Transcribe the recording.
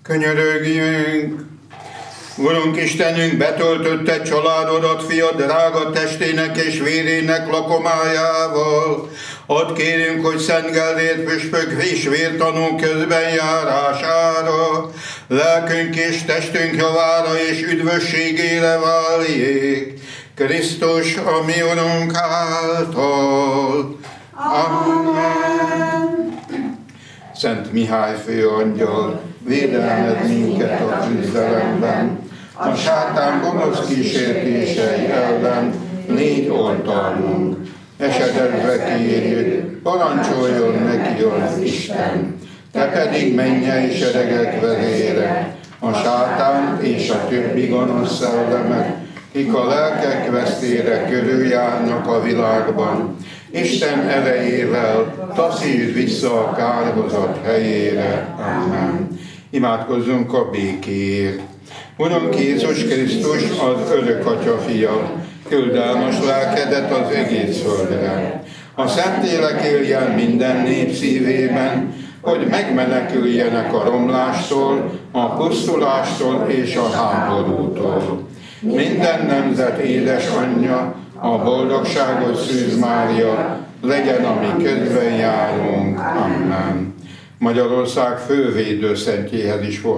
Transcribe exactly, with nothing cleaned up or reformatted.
Könyörögjünk! Urunk Istenünk, betöltötte családodat fiad drága testének és vérének lakomájával. Add kérünk, hogy szent Gellért püspök és vértanú közben járására, lelkünk és testünk javára és üdvösségére váljék. Krisztus, a mi Urunk által. Amen. Szent Mihály főangyal, védelmez minket a küzdelemben, a sátán gonosz kísértései ellen légy oltalmunk. Esedezve kérjük, parancsoljon neki az Isten, te pedig mennyei seregek vezére, a sátán és a többi gonosz szellemek, kik a lelkek vesztére körüljárnak a világban, Isten erejével taszítsd vissza a kárhozat helyére. Amen. Imádkozzunk a békéért. Urunk Jézus Krisztus, az örök Atya fia, küldelmes lelkedet az egész földre. A Szentlélek éljen minden nép szívében, hogy megmeneküljenek a romlástól, a pusztulástól és a háborútól. Minden nemzet édesanyja, a boldogságos Szűz Mária, legyen a mi közben járunk. Amen. Magyarország fővédőszentjéhez is